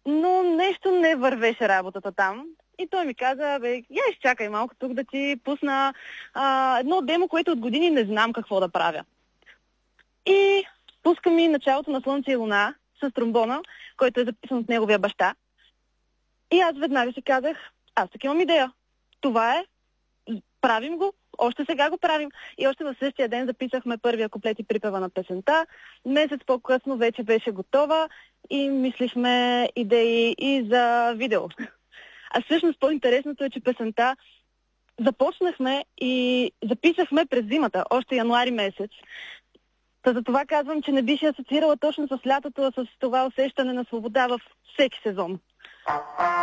но нещо не вървеше работата там. И той ми каза, я изчакай малко тук да ти пусна едно демо, което от години не знам какво да правя. И пуска ми началото на Слънце и Луна с тромбона, който е записан от неговия баща. И аз веднага си казах, аз така имам идея. Това е, правим го, още сега го правим. И още в същия ден записахме първия куплет и припева на песента. Месец по-късно вече беше готова и мислихме идеи и за видео. А всъщност по-интересното е, че песента започнахме и записахме през зимата, още януари месец. За това казвам, че не би се асоциирала точно с лятото, а с това усещане на свобода във всеки сезон.